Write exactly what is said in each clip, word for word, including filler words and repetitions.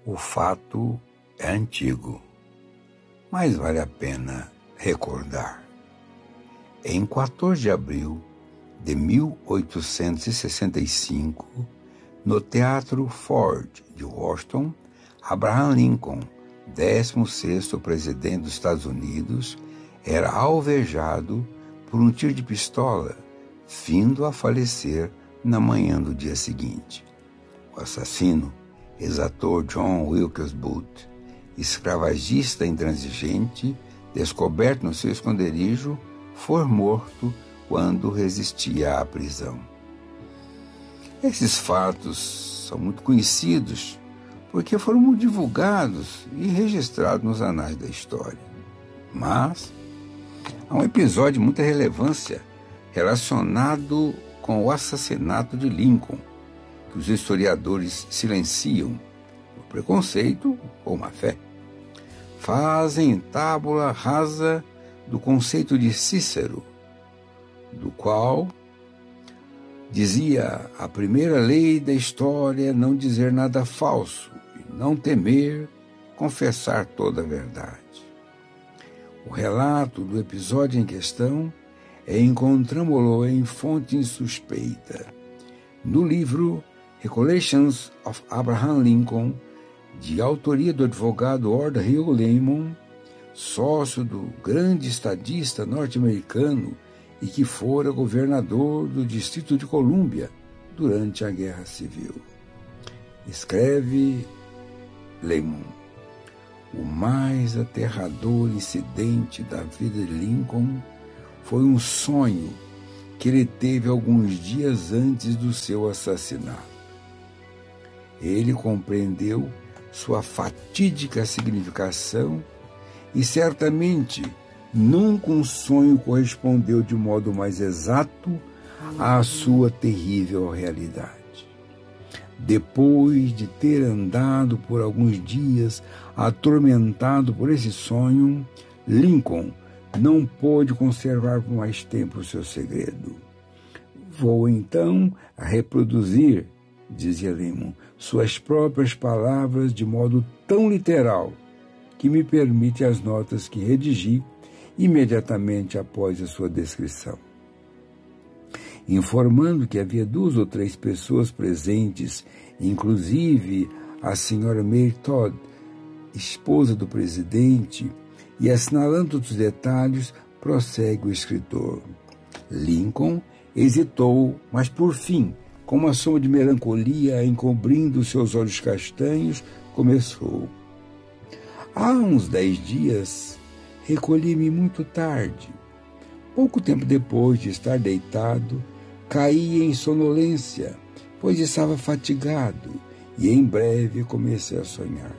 O fato é antigo, mas vale a pena recordar. Em quatorze de abril de mil oitocentos e sessenta e cinco, no Teatro Ford de Washington, Abraham Lincoln, décimo sexto presidente dos Estados Unidos, era alvejado por um tiro de pistola, findo a falecer na manhã do dia seguinte. O assassino, ex-ator John Wilkes Booth, escravagista intransigente, descoberto no seu esconderijo, foi morto quando resistia à prisão. Esses fatos são muito conhecidos porque foram divulgados e registrados nos anais da história. Mas há um episódio de muita relevância relacionado com o assassinato de Lincoln, que os historiadores silenciam por preconceito ou má fé. Fazem tábula rasa do conceito de Cícero, do qual dizia: a primeira lei da história é não dizer nada falso e não temer confessar toda a verdade. O relato do episódio em questão é encontramo-lo em fonte insuspeita, no livro Recollections of Abraham Lincoln, de autoria do advogado Lord Hugh Lehman, sócio do grande estadista norte-americano e que fora governador do Distrito de Colômbia durante a Guerra Civil. Escreve Lehman: o mais aterrador incidente da vida de Lincoln foi um sonho que ele teve alguns dias antes do seu assassinato. Ele compreendeu sua fatídica significação e certamente nunca um sonho correspondeu de modo mais exato à sua terrível realidade. Depois de ter andado por alguns dias atormentado por esse sonho, Lincoln não pôde conservar por mais tempo o seu segredo. Vou então reproduzir, dizia Lehman, suas próprias palavras de modo tão literal que me permite as notas que redigi imediatamente após a sua descrição. Informando que havia duas ou três pessoas presentes, inclusive a senhora Mary Todd, esposa do presidente, e assinalando outros detalhes, prossegue o escritor. Lincoln hesitou, mas por fim, com uma sombra de melancolia encobrindo seus olhos castanhos, começou. Há uns dez dias, recolhi-me muito tarde. Pouco tempo depois de estar deitado, caí em sonolência, pois estava fatigado, e em breve comecei a sonhar.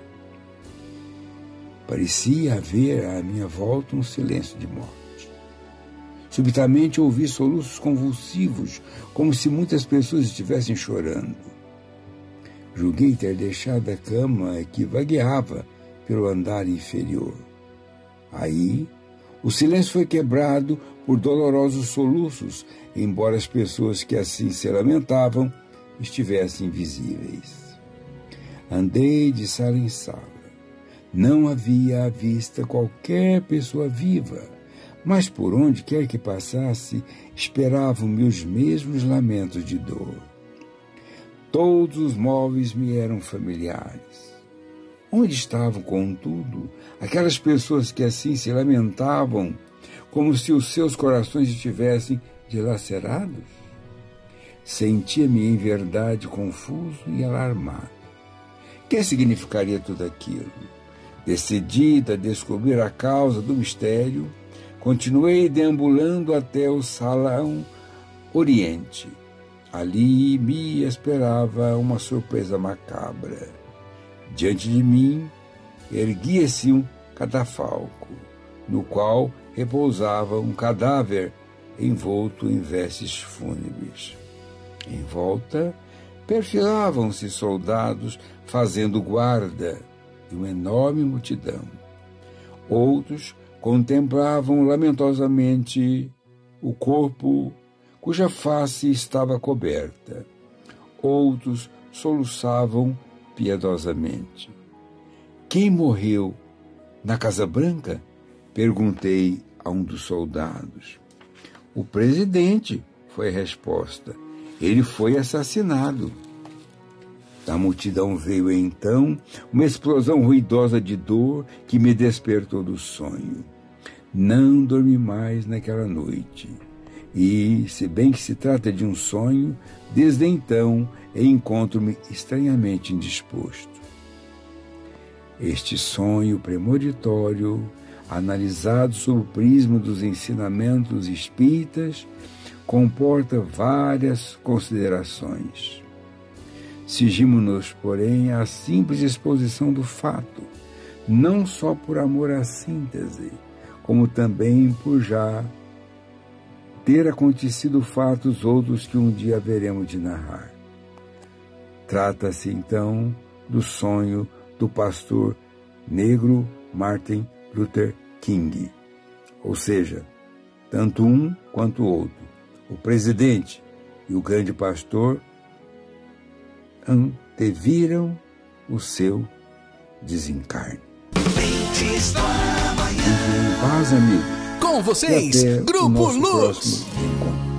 Parecia haver à minha volta um silêncio de morte. Subitamente ouvi soluços convulsivos, como se muitas pessoas estivessem chorando. Julguei ter deixado a cama que vagueava pelo andar inferior. Aí, o silêncio foi quebrado por dolorosos soluços, embora as pessoas que assim se lamentavam estivessem visíveis. Andei de sala em sala. Não havia à vista qualquer pessoa viva, mas por onde quer que passasse, esperavam-me os mesmos lamentos de dor. Todos os móveis me eram familiares. Onde estavam, contudo, aquelas pessoas que assim se lamentavam, como se os seus corações estivessem dilacerados? Sentia-me, em verdade, confuso e alarmado. Que significaria tudo aquilo? Decidida a descobrir a causa do mistério, continuei deambulando até o salão Oriente. Ali me esperava uma surpresa macabra. Diante de mim, erguia-se um catafalco, no qual repousava um cadáver envolto em vestes fúnebres. Em volta, perfilavam-se soldados fazendo guarda de uma enorme multidão. Outros contemplavam lamentosamente o corpo cuja face estava coberta. Outros soluçavam piedosamente. Quem morreu na Casa Branca? Perguntei a um dos soldados. O presidente, foi a resposta. Ele foi assassinado. Da multidão veio então uma explosão ruidosa de dor que me despertou do sonho. Não dormi mais naquela noite. E, se bem que se trata de um sonho, desde então encontro-me estranhamente indisposto. Este sonho premonitório, analisado sob o prisma dos ensinamentos espíritas, comporta várias considerações. Sigimo-nos, porém, à simples exposição do fato, não só por amor à síntese, como também por já ter acontecido fatos outros que um dia haveremos de narrar. Trata-se, então, do sonho do pastor negro Martin Luther King, ou seja, tanto um quanto o outro, o presidente e o grande pastor, anteviram o seu desencarne. Vive em paz, amigo. Com vocês, Grupo Luz.